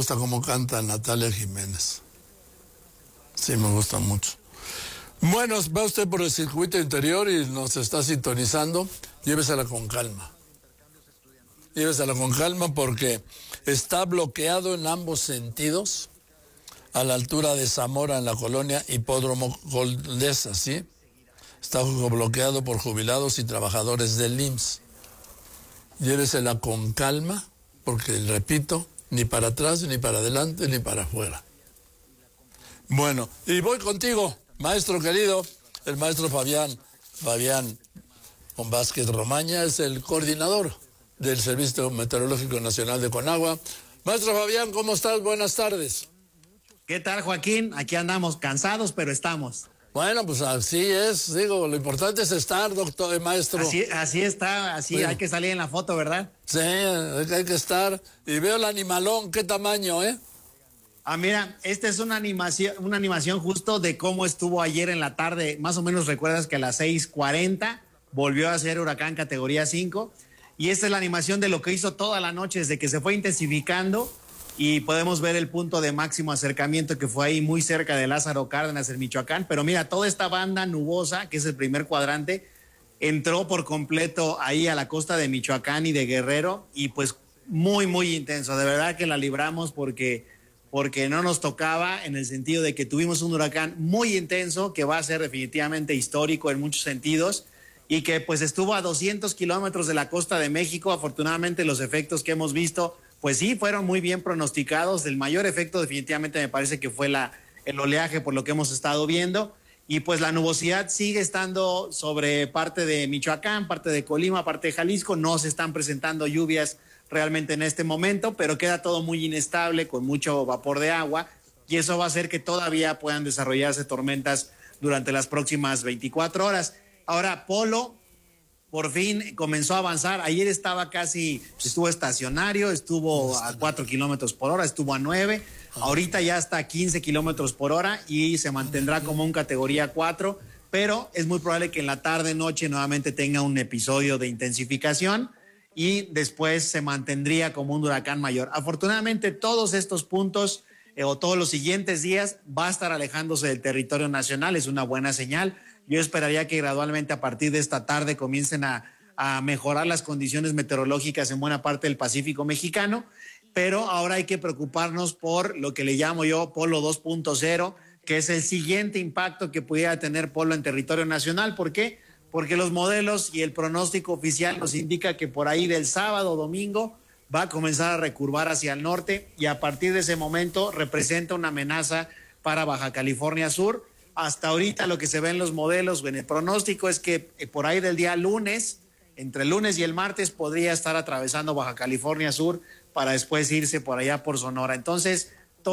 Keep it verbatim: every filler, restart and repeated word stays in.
gusta cómo canta Natalia Jiménez. Sí, me gusta mucho. Bueno, va usted por el circuito interior y nos está sintonizando. Llévesela con calma. Llévesela con calma porque está bloqueado en ambos sentidos a la altura de Zamora, en la colonia Hipódromo Condesa, ¿sí? Está bloqueado por jubilados y trabajadores del I M S S. Llévesela con calma porque, repito, ni para atrás, ni para adelante, ni para afuera. Bueno, y voy contigo, maestro querido, el maestro Fabián, Fabián Vázquez Romaña, es el coordinador del Servicio Meteorológico Nacional de Conagua. Maestro Fabián, ¿cómo estás? Buenas tardes. ¿Qué tal, Joaquín? Aquí andamos cansados, pero estamos. Bueno, pues así es, digo, lo importante es estar, doctor, maestro. Así, así está, así sí. Hay que salir en la foto, ¿verdad? Sí, hay que estar. Y veo el animalón, ¿qué tamaño, eh? Ah, mira, esta es una animación, una animación justo de cómo estuvo ayer en la tarde. Más o menos recuerdas que a las seis cuarenta volvió a ser huracán categoría cinco. Y esta es la animación de lo que hizo toda la noche, desde que se fue intensificando. Y podemos ver el punto de máximo acercamiento que fue ahí muy cerca de Lázaro Cárdenas, en Michoacán. Pero mira, toda esta banda nubosa, que es el primer cuadrante, entró por completo ahí a la costa de Michoacán y de Guerrero. Y pues muy, muy intenso. De verdad que la libramos porque, porque no nos tocaba, en el sentido de que tuvimos un huracán muy intenso que va a ser definitivamente histórico en muchos sentidos. Y que pues estuvo a doscientos kilómetros de la costa de México. Afortunadamente los efectos que hemos visto, pues sí, fueron muy bien pronosticados. El mayor efecto definitivamente me parece que fue la, el oleaje, por lo que hemos estado viendo. Y pues la nubosidad sigue estando sobre parte de Michoacán, parte de Colima, parte de Jalisco. No se están presentando lluvias realmente en este momento, pero queda todo muy inestable, con mucho vapor de agua. Y eso va a hacer que todavía puedan desarrollarse tormentas durante las próximas veinticuatro horas. Ahora, Polo por fin comenzó a avanzar. Ayer estaba casi, estuvo estacionario, estuvo a cuatro kilómetros por hora, estuvo a nueve. Ahorita ya está a quince kilómetros por hora y se mantendrá como un categoría cuatro, pero es muy probable que en la tarde, noche nuevamente tenga un episodio de intensificación y después se mantendría como un huracán mayor. Afortunadamente, todos estos puntos eh, o todos los siguientes días va a estar alejándose del territorio nacional, es una buena señal. Yo esperaría que gradualmente a partir de esta tarde comiencen a, a mejorar las condiciones meteorológicas en buena parte del Pacífico mexicano, pero ahora hay que preocuparnos por lo que le llamo yo Polo dos punto cero, que es el siguiente impacto que pudiera tener Polo en territorio nacional. ¿Por qué? Porque los modelos y el pronóstico oficial nos indica que por ahí del sábado o domingo va a comenzar a recurvar hacia el norte y a partir de ese momento representa una amenaza para Baja California Sur. Hasta ahorita lo que se ve en los modelos, en el pronóstico, es que por ahí del día lunes, entre el lunes y el martes, podría estar atravesando Baja California Sur para después irse por allá por Sonora. Entonces,